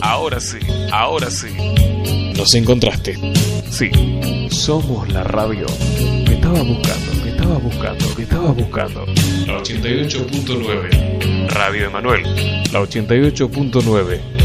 ahora sí, ahora sí. Nos encontraste. Sí, somos la radio que estaba buscando, que estaba buscando, que estaba buscando. La 88.9. Radio Emanuel. La 88.9.